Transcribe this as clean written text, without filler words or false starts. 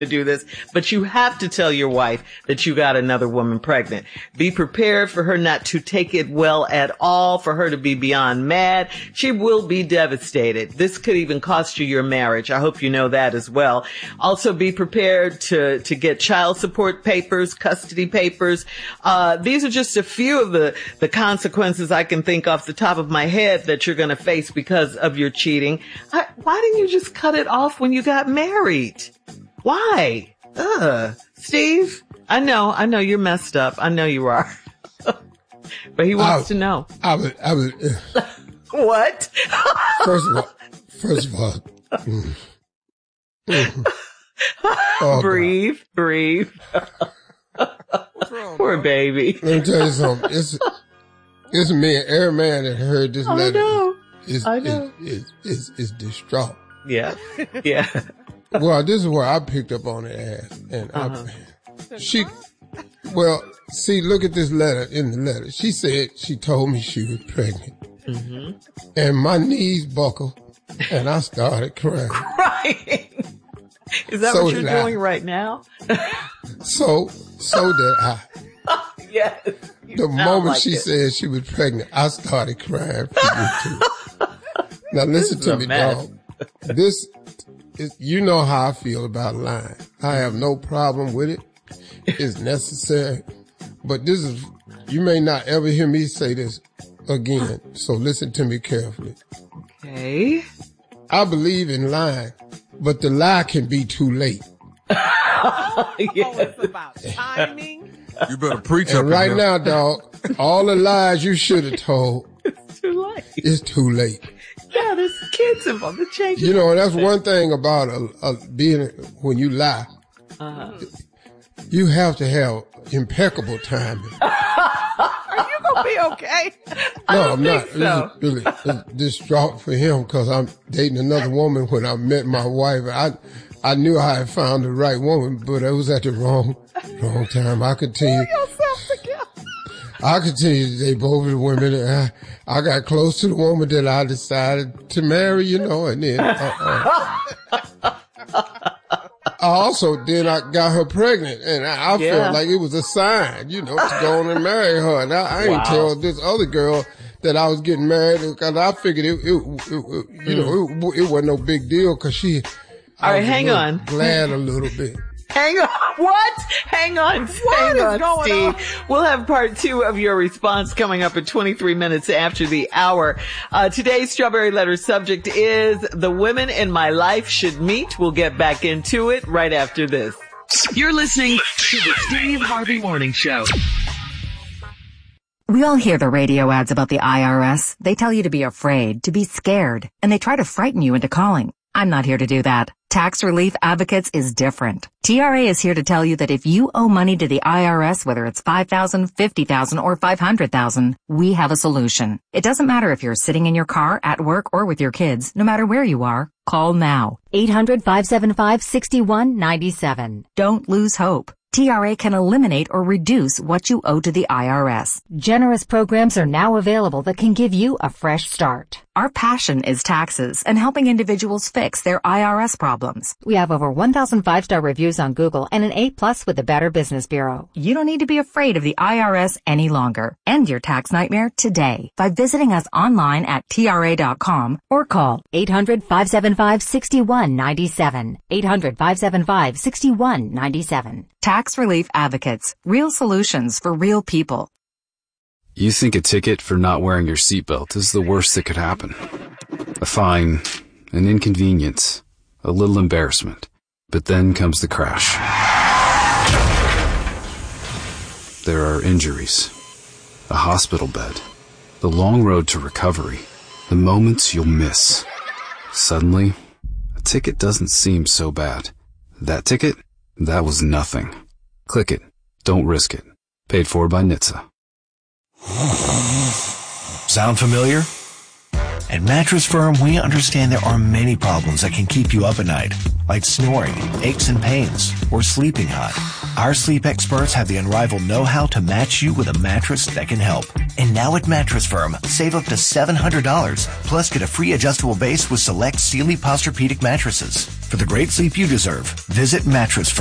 to do this, but you have to tell your wife that you got another woman pregnant. Be prepared for her not to take it well at all, for her to be beyond mad. She will be devastated. This could even cost you your marriage. I hope you know that as well. Also be prepared to get child support papers, custody papers. These are just a few of the consequences I can think off the top of my head that you're going to face because of your cheating. Why didn't you just cut it off when you got married? Why? Steve, I know you're messed up. I know you are. But he wants to know. I would. What? First of all. Breathe. What's wrong, Poor bro? baby. Let me tell you something. It's me. Every man that heard this letter is distraught. Yeah. Well, this is where I picked up on it at. And look at this letter in the letter. She said she told me she was pregnant. Mm-hmm. And my knees buckled and I started crying. Crying? Is that what you're doing right now? So did I. Yes. The moment she said she was pregnant, I started crying for you too. Now listen to me, dog. You know how I feel about lying. I have no problem with it. It's necessary. But you may not ever hear me say this again. So listen to me carefully. Okay. I believe in lying, but the lie can be too late. It's about timing. You better preach and up right here. now, dog, all the lies you should have told. It's too late. It's too late. Yeah, there's kids involved. The change. You know, that's one thing about being when you lie. You have to have impeccable timing. Are you gonna be okay? No, I'm not. So. This is really distraught for him because I'm dating another woman. When I met my wife, I knew I had found the right woman, but it was at the wrong time. I could tell you. I continue to date both of the women. And I got close to the woman that I decided to marry, and then I got her pregnant, and I felt like it was a sign, to go on and marry her. And I ain't tell this other girl that I was getting married because I figured it wasn't no big deal because All right, hang on. Glad a little bit. Hang on. What? Hang on. Hang on, Steve. We'll have part 2 of your response coming up at 23 minutes after the hour. Today's Strawberry Letter subject is the women in my life should meet. We'll get back into it right after this. You're listening to the Steve Harvey Morning Show. We all hear the radio ads about the IRS. They tell you to be afraid, to be scared, and they try to frighten you into calling. I'm not here to do that. Tax Relief Advocates is different. TRA is here to tell you that if you owe money to the IRS, whether it's $5,000, $50,000, or $500,000, we have a solution. It doesn't matter if you're sitting in your car, at work, or with your kids. No matter where you are, call now. 800-575-6197. Don't lose hope. TRA can eliminate or reduce what you owe to the IRS. Generous programs are now available that can give you a fresh start. Our passion is taxes and helping individuals fix their IRS problems. We have over 1,000 5-star reviews on Google and an A+ with the Better Business Bureau. You don't need to be afraid of the IRS any longer. End your tax nightmare today by visiting us online at TRA.com or call 800-575-6197. 800-575-6197. Tax Relief Advocates. Real solutions for real people. You think a ticket for not wearing your seatbelt is the worst that could happen. A fine, an inconvenience, a little embarrassment. But then comes the crash. There are injuries, a hospital bed, the long road to recovery, the moments you'll miss. Suddenly, a ticket doesn't seem so bad. That ticket? That was nothing. Click it. Don't risk it. Paid for by NHTSA. Sound familiar? At Mattress Firm, we understand there are many problems that can keep you up at night, like snoring, aches and pains, or sleeping hot. Our sleep experts have the unrivaled know-how to match you with a mattress that can help. And now at Mattress Firm, save up to $700, plus get a free adjustable base with select Sealy Posturepedic mattresses. For the great sleep you deserve, visit Mattress Firm.